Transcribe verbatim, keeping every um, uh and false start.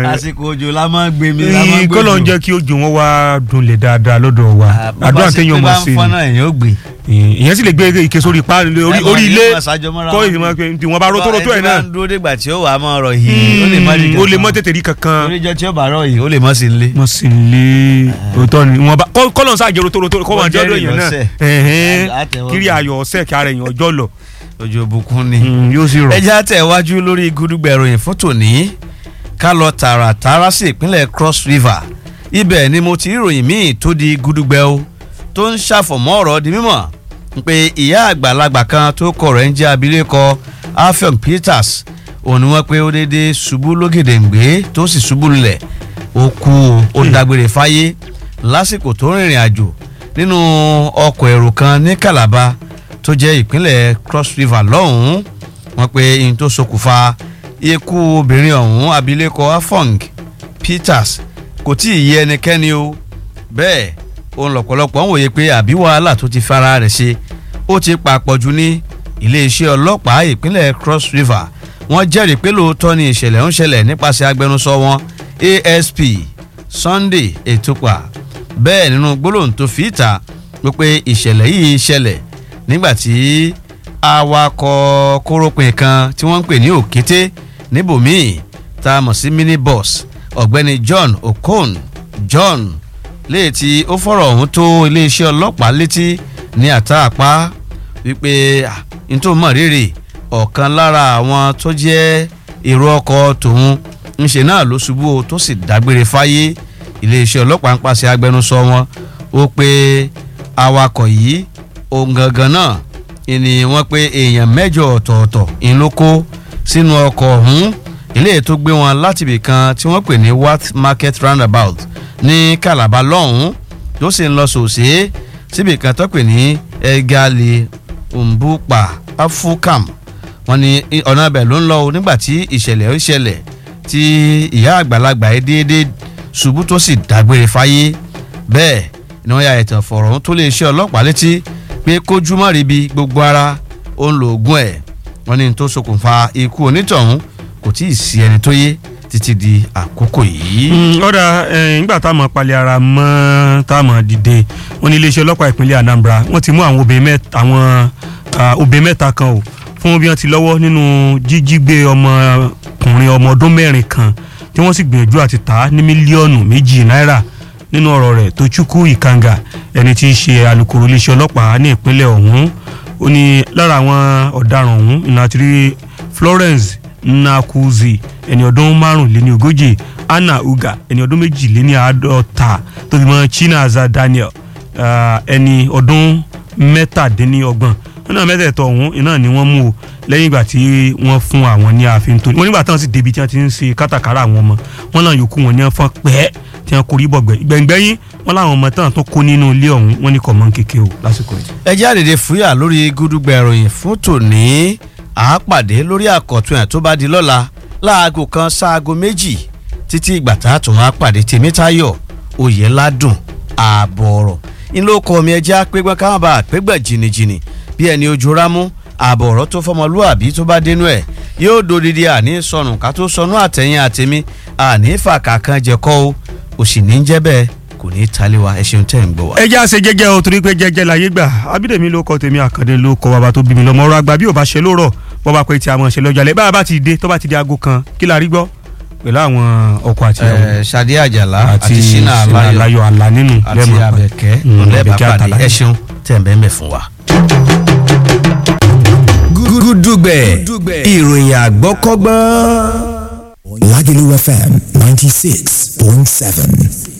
àsìkò òjò la máa gbé mi la máa gbé. kọ́lọ́ ń jẹ́ kí òjò wọn wá dunlẹ̀ dáadáa lọ́dọ̀ wa àdúrà téèyàn mọ̀ sí i. bá ń fọ́nà èèyàn ó gbé. ìyẹn sì lè gbé ike sórí pa orí ilé kọ́ ìdìmọ̀ pé tí wọ́n bá ró tó ró tó ẹ̀ náà. ẹ ti máa ń dúró dégbà tí ó wà á máa rọ̀ yìí ó lè má rí kankan. ó lè mọ́ tètè rí kankan. oríjọ tí ó bá rọ̀ yìí ó lè mọ́ sí ilé. mọ́ sí ilé òótọ́ ni wọ́n bá kọ́lọ́ ń sáàjẹ́ ró tó ró tó kọ́ máa jẹ́ ọdún èèyàn náà kiri ayọ̀ ọ̀sẹ̀ kí ara èèyàn ọjọ́ lọ. ojú òbùkún ni yóò sì rọ̀. ẹ já tẹ̀ wájú lórí Gudugbẹ̀ ìròyìn fún tòní ká lọ tààràtààrà sí ìpínlẹ̀ Cross River ibẹ̀ ni mo ti rí ìròyìn míì tó di Gudugbẹ̀ o tó ń ṣàfọ̀mọ́ ọ̀rọ̀ di mímọ̀ pé ìyá àgbàlagbà kan tó kọ rẹ̀ ń jẹ́ abilékọ Afeon Peters òun ni wọ́n pé ó déédéé ṣubú lógèdèǹgbé tó sì ṣubú lulẹ̀ ó kú ó dágbére fáyé lásìkò tó rìnrìn àjò nínú ọkọ̀ èrò kan ní Calabar tó jẹ́ ìpínlẹ̀ Cross River lọ́hùn-ún wọ́n pé ihun tó ṣokùnfà ikú obìnrin ọ̀hún abilékọ Afeon Peters kò tí ì yé ẹnikẹ́ni o bẹ́ẹ̀ òun lọ́pọ̀lọpọ̀ ń wòye pé àbí wàhálà tó ti fara rẹ̀ ṣe ó ti pàpọ̀jù ní iléeṣẹ́ ọlọ́pàá ìpínlẹ̀ Cross River wọ́n jẹ́rìí pé lóòótọ́ ni ìṣẹ̀lẹ̀ ń ṣẹlẹ̀ nípasẹ̀ agbẹnusọ wọn A S P Sunday Etupa bẹ́ẹ̀ nínú gbólóhùn tó fi ìta wípé ìṣẹ̀lẹ̀ yìí ṣẹlẹ̀ nígbàtí awakọ̀ kórópin kan tí wọ́n ń pè ní òkété níbòmíì tá a mọ̀ sí minibus ọ̀gbẹ́ni John Okon John léè tí ó fọ̀rọ̀ ọ̀hún tó iléeṣẹ́ ọlọ́pàá létí ní àtàpá wípé nítorí mọ̀ rírì ọ̀kan lára àwọn tó jẹ́ èrò ọkọ̀ tòun ńṣe náà ló ṣubú tó sì dágbére fáyé iléeṣẹ́ ọlọ́pàá ń pàṣẹ agbẹnusọ wọn ó pé awakọ̀ yìí ohun gangan náà ni wọ́n pé èèyàn mẹ́jọ ọ̀tọ̀ọ̀tọ̀ ń ló kó sínú ọkọ̀ ọ̀hún ilé tó gbé wọn láti ibì kan tí wọ́n pè ní Wat Market Roundabout ní Calabar lọ́hùn-ún tó sì ń lọ sòsè síbì kan tó pè ní Egali Mbupa Afukam wọ́n ní ọ̀nà ibẹ̀ ló ń lọ nígbà tí ìṣẹ̀lẹ̀ ó ṣẹlẹ̀ tí ìyá àgbàlagbà yìí déédéé ṣubú tó sì dágbére fáyé bẹ́ẹ̀ ni wọ́n ya ẹ̀tàn fọ̀rọ̀ tó lè ṣe ọlọ́pàá létí pé kójú mọ́ ríbi gbogbo ara ó ń lo oògùn ẹ̀ wọ́n ní tó ṣokùnfà ikú onítọ̀hún kò tí ì sí ẹni tó yé títí di àkókò yìí. ọ̀dà nígbà táwọn palẹ̀ ara mọ́ táwọn dìde wọ́n ní iléeṣẹ́ ọlọ́pàá ìpínlẹ̀ Anambra wọ́n ti mú àwọn obìnrin mẹ́ta kan o fún bí wọ́n ti lọ́wọ́ nínú jíjígbé ọmọkùnrin ọmọ ọdún mẹ́rin kan tí wọ́n sì gbìyànjú àti tà á ní mílíọ̀nù méjì náírà nínú ọ̀rọ̀ rẹ̀ Tochukwu Ikanga ẹni tí í ṣe alukoro iléeṣẹ́ ọlọ́pàá ní ìpínlẹ̀ ọ̀hún ó ní lára àwọn ọ̀daràn ọ̀hún ìnáwó ti rí Florence Nnakuzi ẹni ọdún márùnléní ogójì Anna Uga ẹni ọdún méjìléní àádọ́ta tó fi mọ́ Chinaza Daniel ẹni ọdún mẹ́tàdínlọ́gbọ̀n náà mẹ́tẹ̀ẹ̀tọ̀ ọ̀hún iná ni wọ́n mú o lẹ́yìn ìgbà tí wọ́n fún àwọn ní ààfin tó ní wọ́n nígbà tí wọ́n sì débi tí wọ́n ti ń ṣe kátàkárà àwọn ọmọ wọn náà yòókù wọn ní wọ́n fọ́n pẹ́ tí wọ́n korí bọ̀gbẹ́ gbẹ̀ngbẹ́yìn wọn láwọn ọmọ tán tó kó nínú ilé ọ̀hún wọn ní kọ̀mọ́ kékeré o lásìkò yìí. ẹ jẹ́ àdèdè fúyà lórí Gudugbẹ̀ ìròyìn fún tòní àápàdé lórí àkọ́tún ẹ̀ tó bá di lọ́la láago kan sáago méjì títí ìgbà tá a tún wá pàdé Tèmítáyọ̀ Oyèládùn ààbọ̀ ọ̀rọ̀ ńlọkọ mi ẹjẹ́ àpégbọ́n káwọn bá àpégbà jìnnìjìnnì bí ẹni ojú rámú ààbọ̀ ọ̀rọ̀ tó fọmọlúàbí tó bá dénú ẹ̀ yóò dodidi àní sọnù ká tó sọnù àtẹ̀yìn àtẹ̀mí àní fàkà kan jẹ̀kọ́ o òsì ní jẹ́ bẹ́ẹ̀ kò ní í taliwa ẹ ṣeun tẹ́ ń gbọ́ wa. ẹ jẹ́ àṣẹ jẹ́jẹ́ o torí pé jẹ́jẹ́ láyé gbà Abídèmí ló kọ tèmi Àkàndé ló kọ bàbá tó bí mi lọ́mọ ọ̀rọ̀ àgbà bí ò bá ṣe lórọ̀ bọ́ bá pé tí a mọ̀ ṣe lọ́jọ́ alẹ́ bá a bá ti dé tó bá ti di aago kan kí la rí gbọ́ pẹ̀lú àwọn ọkọ àti ìyàwó. Ṣadé Àjàlá àti Ṣínà Aláyọ̀ àlá nínú àti Àbẹ̀kẹ́ ọ̀lẹ́bàpàdé ẹ ṣeun tẹ̀ ń bẹ́ẹ̀ fún wa. Gudugbẹ̀ ìròyìn àgbọ́kọ́gbọ́n. Lagelu F M ninety six point seven.